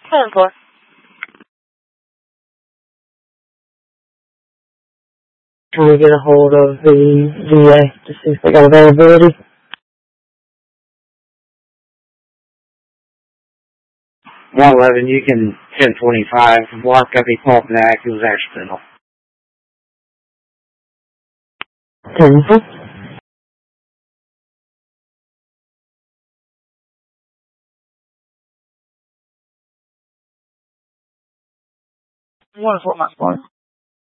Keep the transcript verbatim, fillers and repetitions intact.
ten four. Trying to get a hold of the V A to see if they got availability. one eleven, you can ten twenty-five. Block up, he called back. It was accidental. ten four. one four, Mark one.